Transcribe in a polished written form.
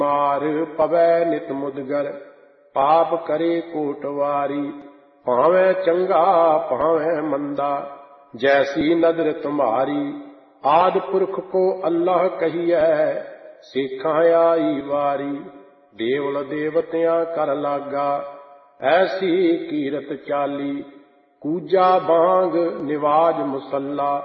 मार पवै नित मुदगर, पाप करे कोटवारी। भावें चंगा भावें मंदा, जैसी नदर तुम्हारी। आद पुरख को अल्लाह कहिए, सिखां आई वारी। देवल देवतियां कर लागा, ऐसी कीरत चाली। कूजा बांग निवाज मुसल्ला,